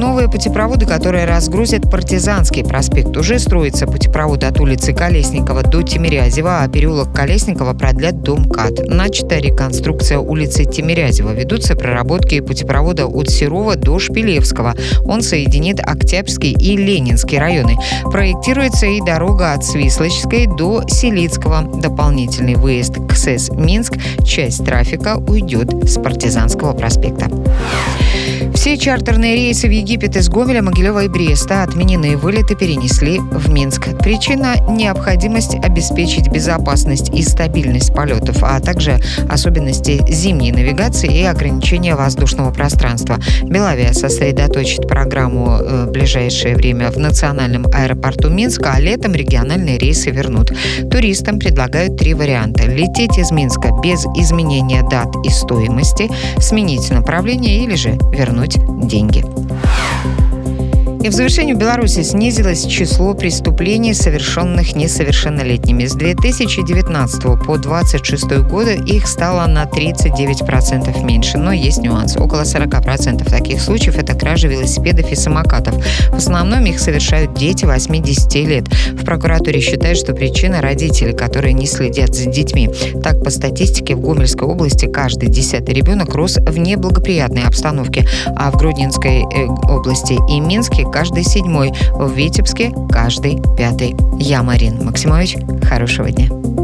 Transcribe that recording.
новые путепроводы, которые разгрузят Партизанский проспект. Уже строится путепровод от улицы Колесникова до Тимирязева, а переулок Колесникова продлят до МКАД. Начата реконструкция улицы Тимирязева. Ведутся проработки путепровода от Серова до Шпилевского. Он соединит Октябрьский и Ленинский районы. Проектируется и дорога от Свислочской до Селицкого. Дополнительный выезд к СЭС Минск. Часть трафика уйдет с Партизанского проспекта. Все чартерные рейсы в Египет из Гомеля, Могилева и Бреста отменены. Вылеты перенесли в Минск. Причина – необходимость обеспечить безопасность и стабильность полетов, а также особенности зимней навигации и ограничения воздушного пространства. Белавиа сосредоточит программу в ближайшее время в национальном аэропорту Минска, а летом региональные рейсы вернут. Туристам предлагают 3 варианта. Лететь из Минска без изменения дат и стоимости, сменить направление или же вернуть деньги. И в завершении в Беларуси снизилось число преступлений, совершенных несовершеннолетними. С 2019 по 2026 годы их стало на 39% меньше. Но есть нюанс. Около 40% таких случаев – это кражи велосипедов и самокатов. В основном их совершают дети 8-10 лет. В прокуратуре считают, что причина – родители, которые не следят за детьми. Так, по статистике, в Гомельской области каждый 10-й ребенок рос в неблагоприятной обстановке, а в Гродненской области и Минске каждый 7-й, в Витебске каждый 5-й. Я Марина Максимович. Хорошего дня.